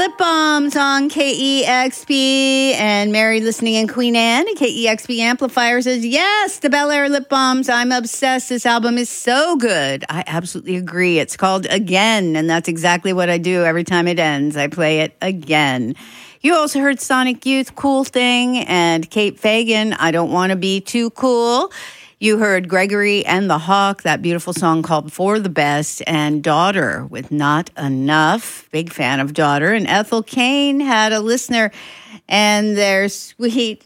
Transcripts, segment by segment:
Lip Balms on KEXP, and Mary listening in Queen Anne. KEXP Amplifier says, yes, the Bel Air Lip Balms. I'm obsessed. This album is so good. I absolutely agree. It's called Again, and that's exactly what I do every time it ends. I play it again. You also heard Sonic Youth, Cool Thing, and Kate Fagan, I Don't Want to Be Too Cool. You heard Gregory and the Hawk, that beautiful song called For the Best, and Daughter with Not Enough. Big fan of Daughter. And Ethel Kane had a listener, and their sweet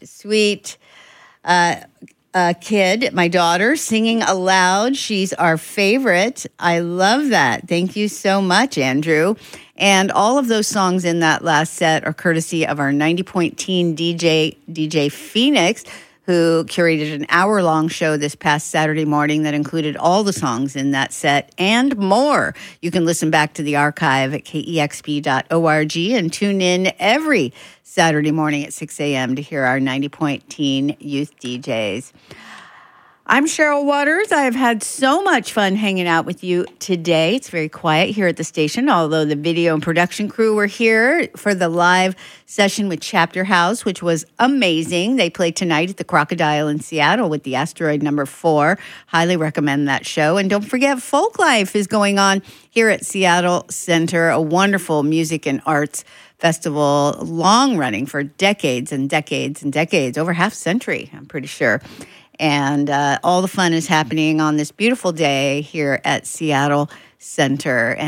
kid, my daughter, singing aloud. She's our favorite. I love that. Thank you so much, Andrew. And all of those songs in that last set are courtesy of our 90-point teen DJ Phoenix, who curated an hour-long show this past Saturday morning that included all the songs in that set and more. You can listen back to the archive at kexp.org and tune in every Saturday morning at 6 a.m. to hear our 90-point teen youth DJs. I'm Cheryl Waters. I have had so much fun hanging out with you today. It's very quiet here at the station, although the video and production crew were here for the live session with Chapter House, which was amazing. They play tonight at the Crocodile in Seattle with the Asteroid number 4. Highly recommend that show. And don't forget, Folklife is going on here at Seattle Center, a wonderful music and arts festival, long running for decades and decades and decades, over half a century, I'm pretty sure. And all the fun is happening on this beautiful day here at Seattle Center.